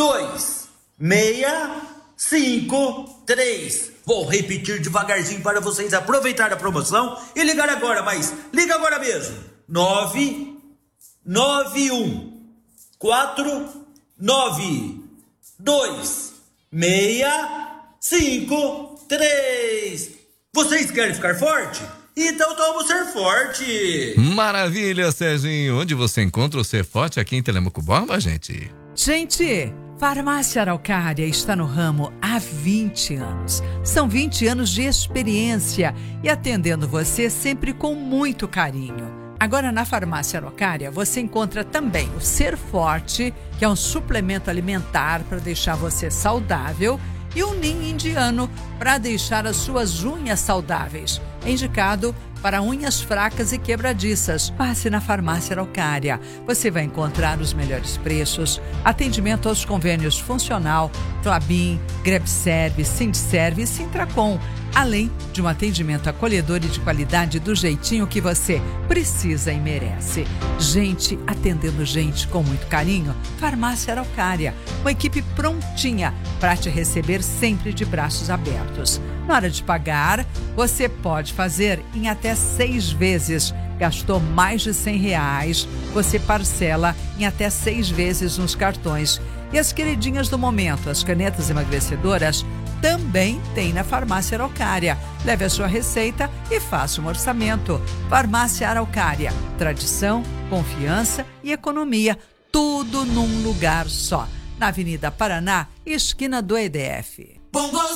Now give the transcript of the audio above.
99263. Vou repetir devagarzinho para vocês aproveitar a promoção e ligar agora, mas liga agora mesmo. 991492653. Vocês querem ficar forte? Então vamos ser forte. Maravilha, Serginho. Onde você encontra o Ser Forte aqui em Telemaco Borba, gente? Gente, Farmácia Araucária está no ramo há 20 anos. São 20 anos de experiência e atendendo você sempre com muito carinho. Agora, na Farmácia Araucária, você encontra também o Ser Forte, que é um suplemento alimentar para deixar você saudável, e o Nin Indiano para deixar as suas unhas saudáveis. É indicado para unhas fracas e quebradiças. Passe na Farmácia Araucária. Você vai encontrar os melhores preços, atendimento aos convênios Funcional, Klabin, Grebserv, Sindserv e Sintracom, além de um atendimento acolhedor e de qualidade do jeitinho que você precisa e merece. Gente atendendo gente com muito carinho. Farmácia Araucária, uma equipe prontinha para te receber sempre de braços abertos. Na hora de pagar, você pode fazer em até 6 vezes. Gastou mais de R$100, você parcela em até 6 vezes nos cartões. E as queridinhas do momento, as canetas emagrecedoras, também tem na Farmácia Araucária. Leve a sua receita e faça um orçamento. Farmácia Araucária, tradição, confiança e economia, tudo num lugar só. Na Avenida Paraná, esquina do EDF.